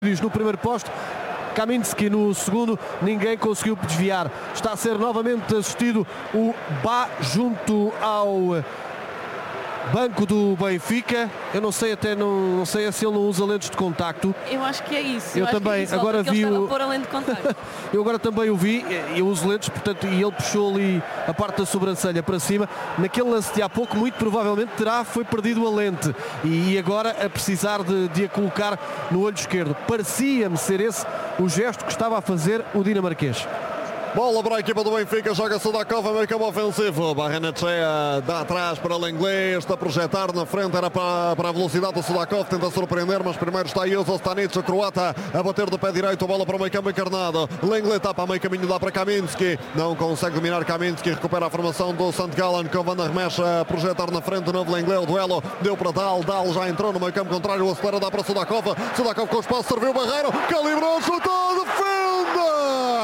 no primeiro poste, Kaminski no segundo, ninguém conseguiu desviar. Está a ser novamente assistido o Bá junto ao banco do Benfica. Eu não sei, não sei se ele não usa lentes de contacto. Eu acho que é isso. Eu também, é agora vi o... pôr a lente de contacto. Eu agora também o vi, eu uso lentes, portanto, e ele puxou ali a parte da sobrancelha para cima. Naquele lance de há pouco, muito provavelmente foi perdido a lente e agora a precisar de a colocar no olho esquerdo. Parecia-me ser esse o gesto que estava a fazer o dinamarquês. Bola para a equipa do Benfica, joga Sudakov, meio campo ofensivo. Barrenetxea dá atrás para o inglês, está a projetar na frente, era para a velocidade do Sudakov, tenta surpreender, mas primeiro está Jozo Stanic, o croata, a bater do pé direito, a bola para o meio campo encarnado. Lenglet tapa a meio caminho, dá para Kaminski, não consegue dominar Kaminski, recupera a formação do St. Gallen com Van der Mesch a projetar na frente, o novo Lenglet, o duelo deu para Dal já entrou no meio campo contrário, o acelera, dá para Sudakov com o espaço, serviu o Barreiro, calibrou, chutou, defenda!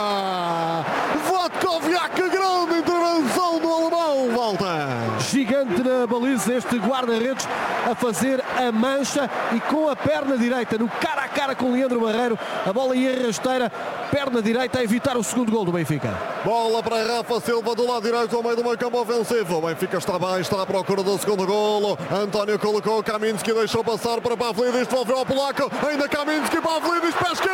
Vodkoviak, grande intervenção do alemão, volta. Gigante na baliza este guarda-redes a fazer a mancha e com a perna direita no cara a cara com Leandro Barreiro, a bola ia rasteira, perna direita a evitar o segundo gol do Benfica. Bola para Rafa Silva do lado direito ao meio do meio campo ofensivo. O Benfica está bem, está à procura do segundo golo. António colocou, Kaminski deixou passar para Pavlidis, devolveu ao polaco, ainda Kaminski, Pavlidis, pesca